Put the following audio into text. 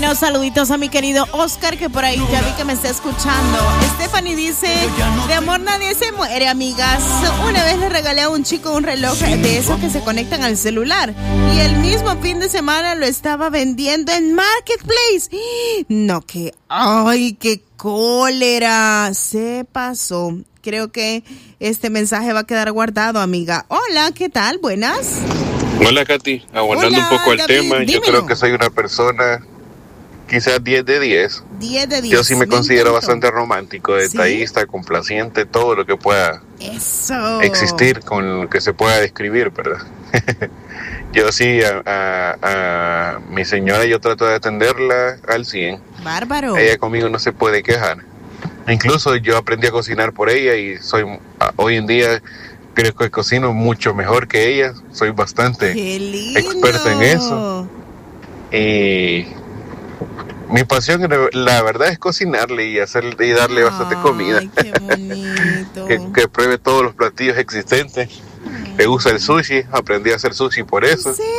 enviar saluditos a mi querido Oscar, que por ahí ya vi que me está escuchando. Stephanie dice, de amor nadie se muere, amigas. Una vez le regalé a un chico un reloj de esos que se conectan al celular y el mismo fin de semana lo estaba vendiendo en Marketplace. No, que, ay, qué cólera. Se pasó. Creo que este mensaje va a quedar guardado, amiga. Hola, ¿qué tal? Buenas. Hola, Katy. Aguantando un poco el tema, dímelo. Yo creo que soy una persona quizás 10 de 10. 10 de 10. Yo sí me considero bastante romántico, detallista, ¿sí? Complaciente, todo lo que pueda existir con lo que se pueda describir, ¿verdad? Yo sí, a mi señora yo trato de atenderla al 100. Bárbaro. Ella conmigo no se puede quejar. Incluso yo aprendí a cocinar por ella y soy hoy en día creo que cocino mucho mejor que ella. Soy bastante experto en eso. Y mi pasión, la verdad, es cocinarle y darle bastante comida. Qué bonito. que pruebe todos los platillos existentes. Le gusta el sushi, aprendí a hacer sushi por eso. ¿Sí?